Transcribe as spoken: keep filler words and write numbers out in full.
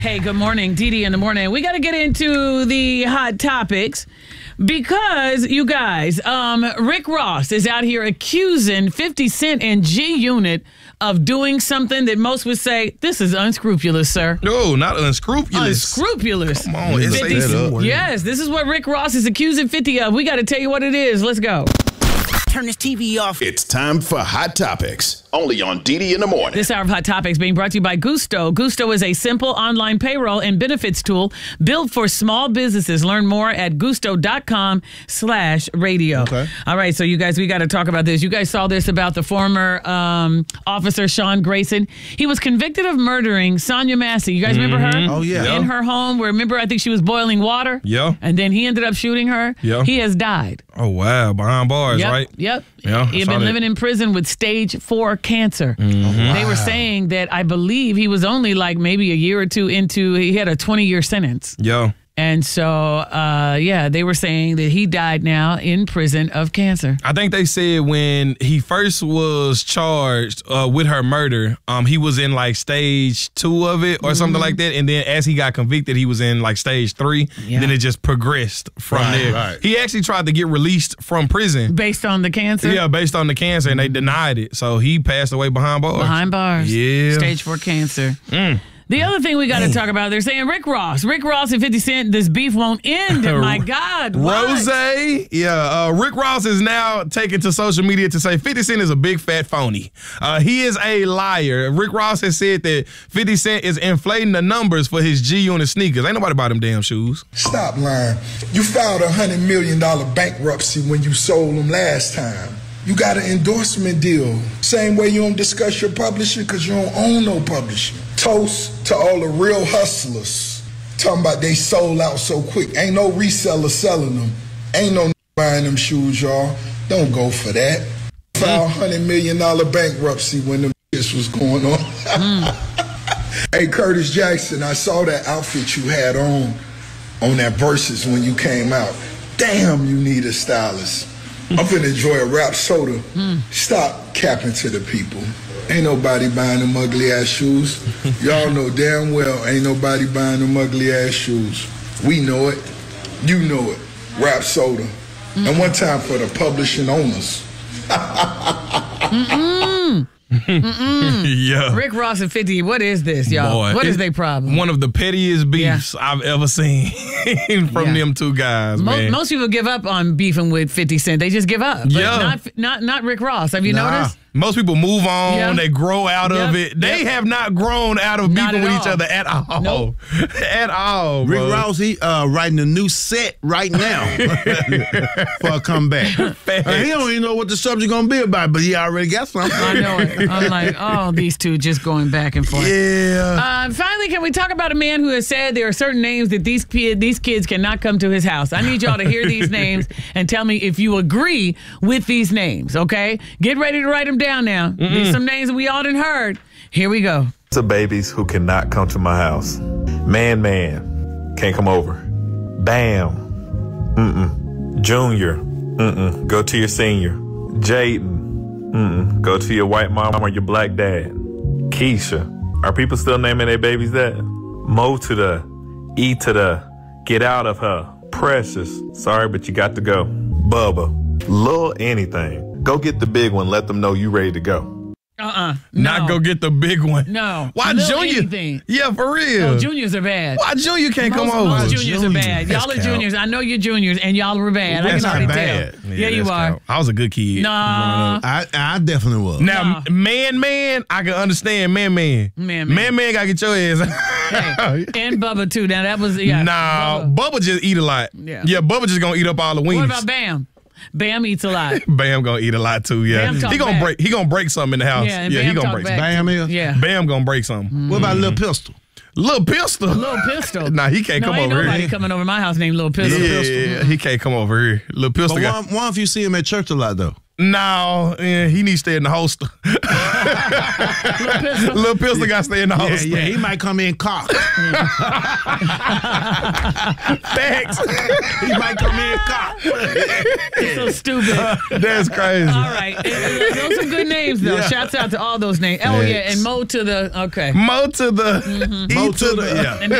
Hey, good morning. Dee Dee in the morning. We got to get into the hot topics because, you guys, um, Rick Ross is out here accusing fifty Cent and G-Unit of doing something that most would say, this is unscrupulous, sir. No, not unscrupulous. Unscrupulous. Come on. It's fifty, that up. Yes, this is what Rick Ross is accusing fifty of. We got to tell you what it is. Let's go. Turn this T V off. It's time for Hot Topics, only on Dee Dee in the morning. This hour of Hot Topics being brought to you by Gusto. Gusto is a simple online payroll and benefits tool built for small businesses. Learn more at gusto.com slash radio. Okay. All right, so you guys, we got to talk about this. You guys saw this about the former um, officer, Sean Grayson. He was convicted of murdering Sonia Massey. You guys remember her? Oh, yeah. In her home, where, remember, I think she was boiling water? Yeah. And then he ended up shooting her? Yeah. He has died. Oh, wow. Behind bars, Yep, right? Yep. Yeah, he had I saw been that. living in prison with stage four cancer. Mm-hmm. They were saying that I believe he was only like maybe a year or two into, he had a twenty year sentence. Yo. And so, uh, yeah, they were saying that he died now in prison of cancer. I think they said when he first was charged uh, with her murder, um, he was in like stage two of it or Mm-hmm. something like that. And then as he got convicted, he was in like stage three. Yeah. Then it just progressed from Right, there. right. He actually tried to get released from prison. Based on the cancer? Yeah, based on the cancer, and they denied it. So he passed away behind bars. Behind bars. Yeah. Stage four cancer. Mm. The other thing we got to talk about, they're saying Rick Ross. Rick Ross and fifty Cent, this beef won't end. My God. What? Rose, yeah. Uh, Rick Ross is now taken to social media to say fifty Cent is a big fat phony. Uh, he is a liar. Rick Ross has said that fifty Cent is inflating the numbers for his G-Unit sneakers. Ain't nobody buy them damn shoes. Stop lying. You filed a one hundred million dollars bankruptcy when you sold them last time. You got an endorsement deal. Same way you don't discuss your publishing because you don't own no publishing. Toast to all the real hustlers. Talking about they sold out so quick. Ain't no reseller selling them. Ain't no buying them shoes, y'all. Don't go for that. Filed one hundred million dollars bankruptcy when the this was going on. Mm. Hey, Curtis Jackson, I saw that outfit you had on on that Versus when you came out. Damn, you need a stylist. I'm finna enjoy a rap soda. Mm. Stop capping to the people. Ain't nobody buying them ugly ass shoes. Y'all know damn well ain't nobody buying them ugly ass shoes. We know it. You know it. Rap soda. Mm. And one time for the publishing owners. Mm-mm. Mm-mm. Yeah. Rick Ross and fifty, what is this, y'all? Boy, what is it's their problem? One of the pettiest beefs Yeah. I've ever seen from Yeah. them two guys, Mo- man. most people give up on beefing with fifty Cent. They just give up. But Yeah. Not, not, not Rick Ross. Have you Nah. noticed? Most people move on. Yeah. They grow out of Yep. it. They Yep. have not grown out of Not beefing at with each all. other at all. Nope. At all, Rick bro. Ross, he uh, writing a new set right now for a comeback. Uh, he don't even know what the subject gonna be about, but he already got something. I know it. I'm like, oh, these two just going back and forth. Yeah. Uh, finally, can we talk about a man who has said there are certain names that these kid, these kids cannot come to his house? I need y'all to hear these names and tell me if you agree with these names, okay? Get ready to write them down now. Mm-mm. These are some names that we all done heard. Here we go. To babies who cannot come to my house. Man, man, can't come over. Bam. Mm-mm. Junior. Mm-mm. Go to your senior. Jaden. Mm-mm. Go to your white mom or your black dad. Keisha. Are people still naming their babies that? Mo to the. E to the. Get out of her. Precious. Sorry, but you got to go. Bubba. Lil anything. Go get the big one. Let them know you ready to go. Uh-uh. Not No. go get the big one. No. Why Lil Junior? anything. Yeah, for real. Oh, juniors are bad. Why Junior can't most, come over? Most juniors are bad. That's Y'all are count. juniors. I know you're juniors, and y'all are bad. I That's can already not tell. bad. Yeah, you that's are. count. I was a good kid. Nah. I, I definitely was. Now, Nah. man, man, I can understand man, man. Man, man. Man, man, gotta get your ass. Hey, and Bubba, too. Now, that was, yeah. Nah, Bubba. Bubba just eat a lot. Yeah. Yeah, Bubba just gonna eat up all the wings. What about Bam? Bam eats a lot. Bam gonna eat a lot too. Yeah, Bam talk he gonna back. break. He gonna break something in the house. Yeah, and he Bam gonna talk break. back. Something. Bam is? Yeah. Bam gonna break something. What about Lil Pistol? Little Pistol. Little Pistol. Nah, he can't no, come ain't over nobody here. coming over my house named Little Pistol. Yeah, he can't come over here. Little Pistol. But got, one, one if you see him at church a lot, though. No, yeah, he needs to stay in the holster. Little pistol. Little pistol got to stay in the Yeah, holster. yeah, he might come in cocked. Facts. He might come in cocked. It's so stupid. That's crazy. All right. And, uh, those are good names, though. Yeah. Shouts out to all those names. Oh, yeah. Thanks. And Mo to the, okay. Mo to the, E Mo to to the- the, yeah. And